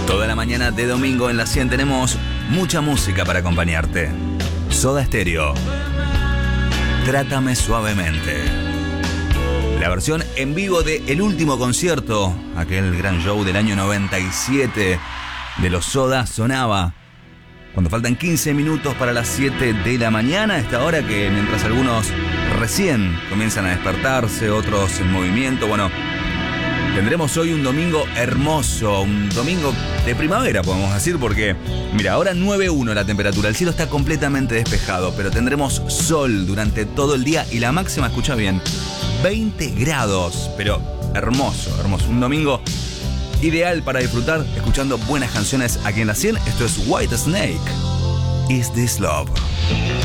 Toda la mañana de domingo en la 100 tenemos mucha música para acompañarte. Soda Stereo, Trátame Suavemente. La versión en vivo de El Último Concierto, aquel gran show del año 97 de los Soda, sonaba cuando faltan 15 minutos para las 7 de la mañana. Esta hora que mientras algunos recién comienzan a despertarse, otros en movimiento. Bueno, tendremos hoy un domingo hermoso, un domingo de primavera, podemos decir, porque, mira, ahora 9.1 la temperatura, el cielo está completamente despejado, pero tendremos sol durante todo el día y la máxima, escucha bien, 20 grados, pero hermoso, hermoso. Un domingo ideal para disfrutar escuchando buenas canciones aquí en la 100. Esto es Whitesnake, Is This Love?